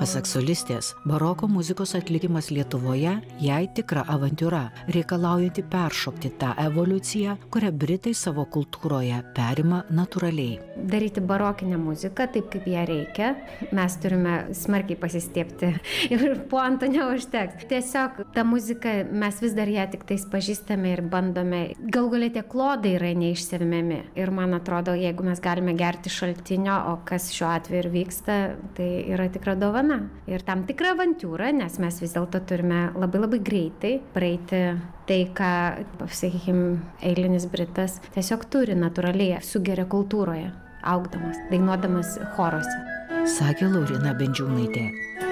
Pasak solistės, baroko muzikos atlikimas Lietuvoje jai tikra avantiūra, reikalaujanti peršokti tą evoliuciją, kurią Britai savo kultūroje perima natūraliai. Daryti barokinę muziką taip, kaip ją reikia, mes turime smarkiai pasistiepti ir puanto neužteks. Tiesiog ta muzika, mes vis dar ją tik tais pažįstame ir bandome. Galų gale tie klodai yra neišsemiami. Ir man atrodo, jeigu mes galime gerti šaltinio, o kas šiuo atveju ir vyksta, tai yra tikra dovana. Ir tam tikra avantiūra, nes mes vis dėlto turime labai greitai praeiti tai, ką, sakykime, eilinis Britas tiesiog turi natūraliai, sugeria kultūroje, augdamas, dainuodamas choruose. Sakė Lauryna Bendžiūnaitė.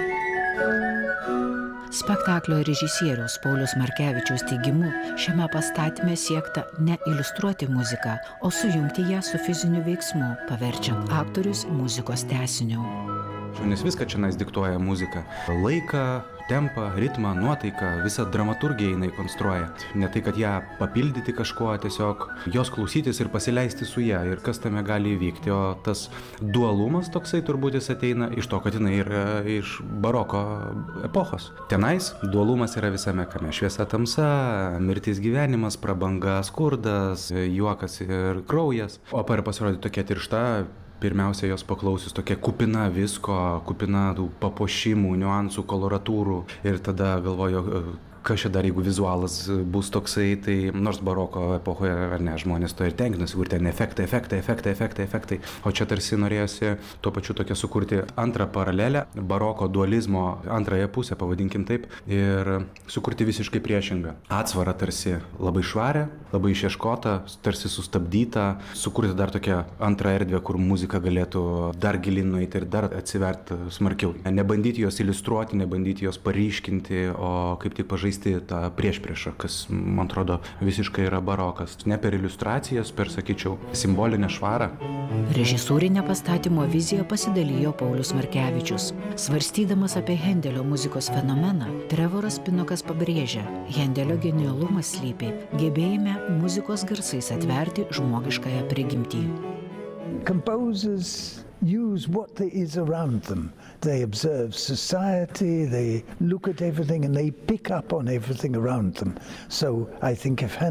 Spektaklio režisieriaus Pauliaus Markevičiaus teigimu, šiame pastatyme siekta ne iliustruoti muziką, o sujungti ją su fiziniu veiksmu, paverčiant aktorius muzikos tęsiniu. Nes viską čia diktuoja muzika. Laiką, tempą, ritmą, nuotaiką, visą dramaturgiją jinai konstruoja. Ne tai, kad ją papildyti kažkuo, tiesiog jos klausytis ir pasileisti su ją ir kas tame gali įvykti. O tas dualumas toksai turbūt jis ateina iš to, kad jinai yra iš baroko epochos. Tenais dualumas yra visame kame. Šviesa, tamsa, mirtis, gyvenimas, prabanga, skurdas, juokas ir kraujas. Opera pasirodė tokia tiršta. Pirmiausia, jos paklausius tokia kupina visko, kupina tų papuošimų, niuansų, koloratūrų. Ir tada galvoju, kas čia dar, jeigu vizualas bus toksai, tai nors baroko epochoje, ar ne, žmonės to ir tenkinosi, kur ten efektai. O čia tarsi norėjosi tuo pačiu tokia sukurti antrą paralelę, baroko dualizmo antrąją pusę, pavadinkim taip, ir sukurti visiškai priešingą. Atsvarą tarsi labai švarę, labai išieškota, tarsi sustabdyta, sukurti dar tokią antrą erdvę, kur muzika galėtų dar gilin nueiti ir dar atsiverti smarkiau. Nebandyti jos iliustruoti, nebandyti jos paryškinti, o kaip tik pažaisti tą priešpriešą, kas, man atrodo, visiškai yra barokas. Ne per iliustracijas, per, sakyčiau, simbolinę švarą. Režisūrinę pastatymo viziją pasidalijo Paulius Markevičius. Svarstydamas apie Hendelio muzikos fenomeną, Trevoras Pinokas pabrėžia, Hendelio genialumas slypi gebėjime muzikos garsais atverti žmogiškąją prigimtį. Composers use what is around them. They observe society, they look at everything and they pick up on everything around them. So I think if